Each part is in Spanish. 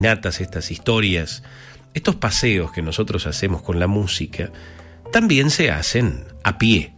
estas historias, estos paseos que nosotros hacemos con la música, también se hacen a pie.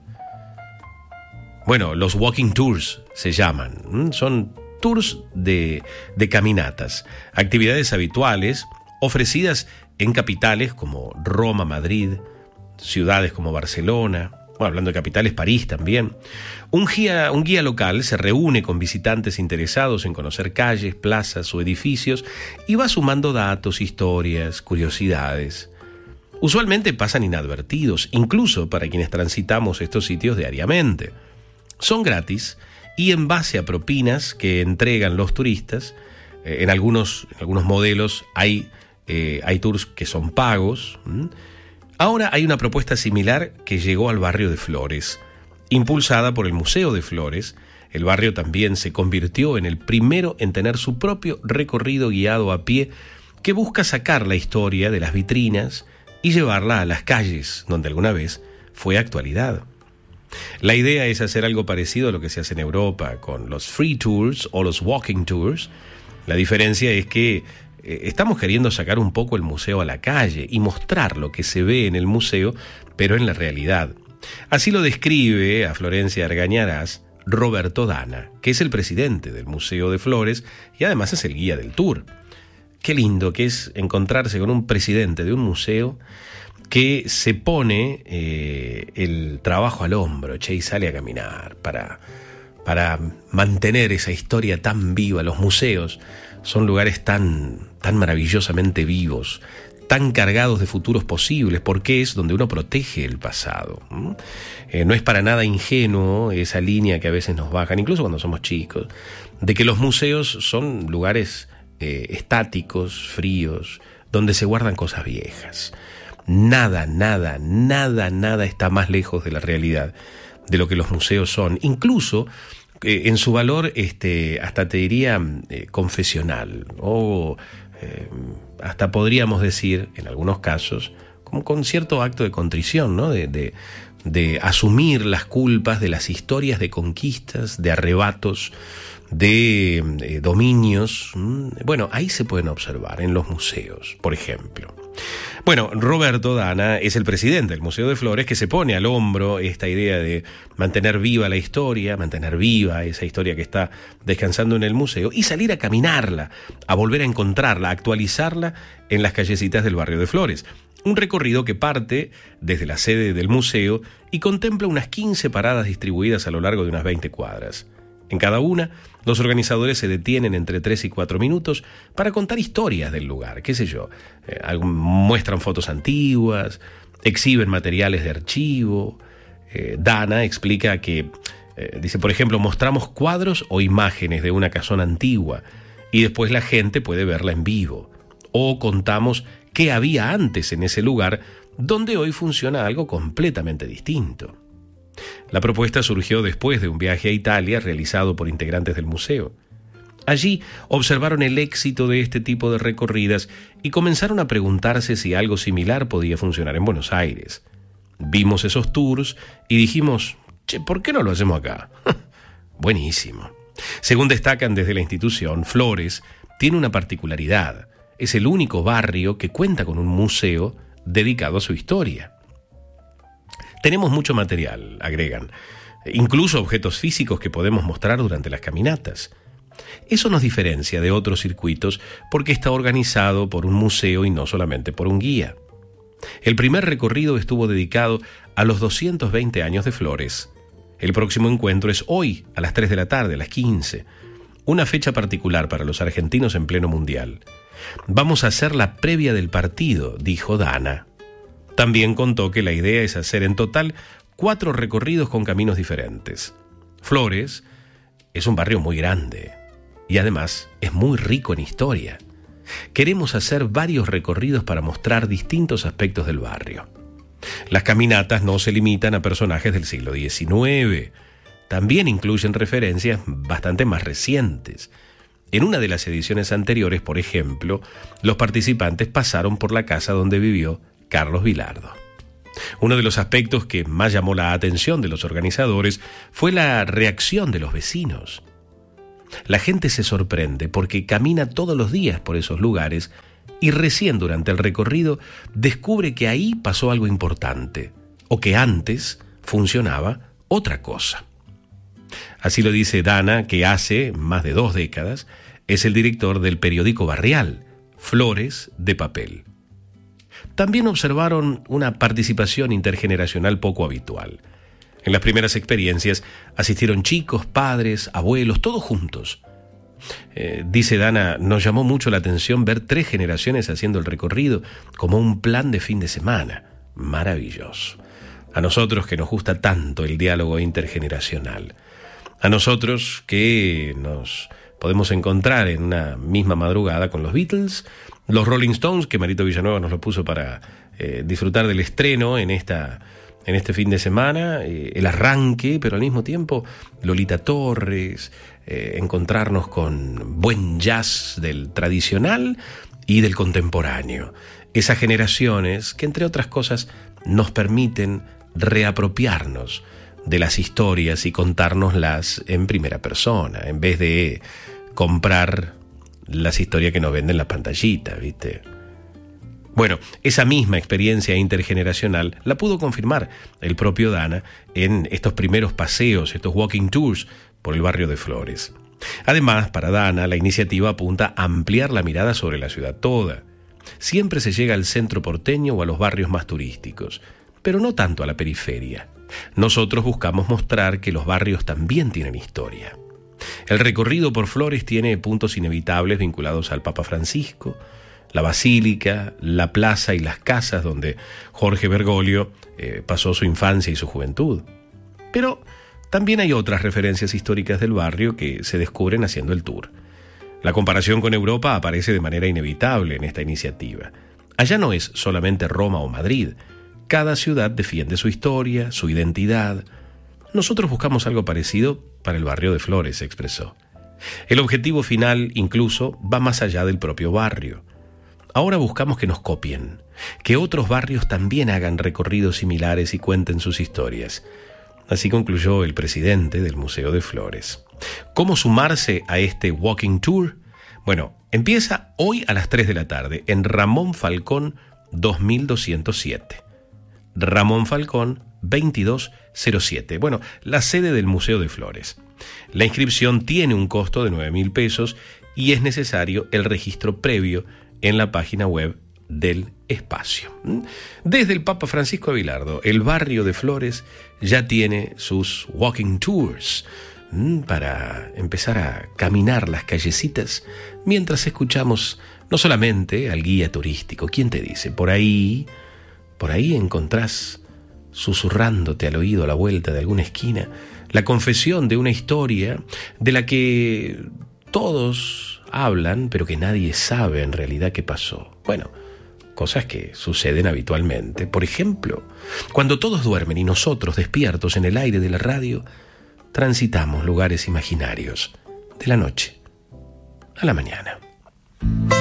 Bueno, los walking tours se llaman, son tours de caminatas, actividades habituales ofrecidas en capitales como Roma, Madrid, ciudades como Barcelona, bueno, hablando de capitales, París también. Un guía local se reúne con visitantes interesados en conocer calles, plazas o edificios y va sumando datos, historias, curiosidades. Usualmente pasan inadvertidos, incluso para quienes transitamos estos sitios diariamente. Son gratis y en base a propinas que entregan los turistas, en algunos modelos hay tours que son pagos. Ahora hay una propuesta similar que llegó al barrio de Flores. Impulsada por el Museo de Flores, el barrio también se convirtió en el primero en tener su propio recorrido guiado a pie que busca sacar la historia de las vitrinas y llevarla a las calles donde alguna vez fue actualidad. La idea es hacer algo parecido a lo que se hace en Europa con los free tours o los walking tours. La diferencia es que estamos queriendo sacar un poco el museo a la calle y mostrar lo que se ve en el museo, pero en la realidad. Así lo describe a Florencia Argañarás Roberto Dana, que es el presidente del Museo de Flores y además es el guía del tour. Qué lindo que es encontrarse con un presidente de un museo que se pone el trabajo al hombro, y sale a caminar para mantener esa historia tan viva. Los museos son lugares tan maravillosamente vivos, tan cargados de futuros posibles, porque es donde uno protege el pasado. No es para nada ingenuo esa línea que a veces nos bajan, incluso cuando somos chicos, de que los museos son lugares estáticos, fríos, donde se guardan cosas viejas. Nada está más lejos de la realidad de lo que los museos son, incluso en su valor, hasta te diría confesional, o hasta podríamos decir, en algunos casos, como con cierto acto de contrición, ¿no? De asumir las culpas de las historias de conquistas, de arrebatos, de dominios. Bueno, ahí se pueden observar en los museos, por ejemplo. Bueno, Roberto Dana es el presidente del Museo de Flores, que se pone al hombro esta idea de mantener viva la historia, mantener viva esa historia que está descansando en el museo y salir a caminarla, a volver a encontrarla, a actualizarla en las callecitas del barrio de Flores. Un recorrido que parte desde la sede del museo y contempla unas 15 paradas distribuidas a lo largo de unas 20 cuadras. En cada una, los organizadores se detienen entre 3 y 4 minutos para contar historias del lugar, qué sé yo. Muestran fotos antiguas, exhiben materiales de archivo. Dana explica que, dice, por ejemplo, mostramos cuadros o imágenes de una casona antigua y después la gente puede verla en vivo. O contamos qué había antes en ese lugar donde hoy funciona algo completamente distinto. La propuesta surgió después de un viaje a Italia realizado por integrantes del museo. Allí observaron el éxito de este tipo de recorridas y comenzaron a preguntarse si algo similar podía funcionar en Buenos Aires. Vimos esos tours y dijimos, ¿por qué no lo hacemos acá? Buenísimo. Según destacan desde la institución, Flores tiene una particularidad. Es el único barrio que cuenta con un museo dedicado a su historia. Tenemos mucho material, agregan, incluso objetos físicos que podemos mostrar durante las caminatas. Eso nos diferencia de otros circuitos porque está organizado por un museo y no solamente por un guía. El primer recorrido estuvo dedicado a los 220 años de Flores. El próximo encuentro es hoy, a las 3 de la tarde, a las 15. Una fecha particular para los argentinos en pleno mundial. Vamos a hacer la previa del partido, dijo Dana. También contó que la idea es hacer en total 4 recorridos con caminos diferentes. Flores es un barrio muy grande y además es muy rico en historia. Queremos hacer varios recorridos para mostrar distintos aspectos del barrio. Las caminatas no se limitan a personajes del siglo XIX. También incluyen referencias bastante más recientes. En una de las ediciones anteriores, por ejemplo, los participantes pasaron por la casa donde vivió Carlos Vilardo. Uno de los aspectos que más llamó la atención de los organizadores fue la reacción de los vecinos. La gente se sorprende porque camina todos los días por esos lugares y recién durante el recorrido descubre que ahí pasó algo importante o que antes funcionaba otra cosa. Así lo dice Dana, que hace más de 2 décadas es el director del periódico barrial Flores de Papel. También observaron una participación intergeneracional poco habitual. En las primeras experiencias asistieron chicos, padres, abuelos, todos juntos. Dice Dana, nos llamó mucho la atención ver 3 generaciones haciendo el recorrido como un plan de fin de semana. Maravilloso. A nosotros que nos gusta tanto el diálogo intergeneracional. A nosotros que nos podemos encontrar en una misma madrugada con los Beatles, los Rolling Stones, que Marito Villanueva nos lo puso para disfrutar del estreno en este fin de semana, el arranque, pero al mismo tiempo Lolita Torres, encontrarnos con buen jazz del tradicional y del contemporáneo. Esas generaciones que, entre otras cosas, nos permiten reapropiarnos de las historias y contárnoslas en primera persona, en vez de comprar las historias que nos venden en la pantallita, ¿viste? Bueno, esa misma experiencia intergeneracional la pudo confirmar el propio Dana en estos primeros paseos, estos walking tours por el barrio de Flores. Además, para Dana, la iniciativa apunta a ampliar la mirada sobre la ciudad toda. Siempre se llega al centro porteño o a los barrios más turísticos, pero no tanto a la periferia. Nosotros buscamos mostrar que los barrios también tienen historia. El recorrido por Flores tiene puntos inevitables vinculados al Papa Francisco, la basílica, la plaza y las casas donde Jorge Bergoglio pasó su infancia y su juventud. Pero también hay otras referencias históricas del barrio que se descubren haciendo el tour. La comparación con Europa aparece de manera inevitable en esta iniciativa. Allá no es solamente Roma o Madrid. Cada ciudad defiende su historia, su identidad. Nosotros buscamos algo parecido para el barrio de Flores, se expresó. El objetivo final incluso va más allá del propio barrio. Ahora buscamos que nos copien, que otros barrios también hagan recorridos similares y cuenten sus historias. Así concluyó el presidente del Museo de Flores. ¿Cómo sumarse a este walking tour? Bueno, empieza hoy a las 3 de la tarde en Ramón Falcón 2207. Ramón Falcón 2207. Bueno, la sede del Museo de Flores. La inscripción tiene un costo de 9.000 pesos y es necesario el registro previo en la página web del espacio. Desde el Papa Francisco Abilardo, el barrio de Flores ya tiene sus walking tours para empezar a caminar las callecitas mientras escuchamos no solamente al guía turístico. ¿Quién te dice? Por ahí encontrás susurrándote al oído a la vuelta de alguna esquina la confesión de una historia de la que todos hablan, pero que nadie sabe en realidad qué pasó. Bueno, cosas que suceden habitualmente. Por ejemplo, cuando todos duermen y nosotros, despiertos en el aire de la radio, transitamos lugares imaginarios de la noche a la mañana.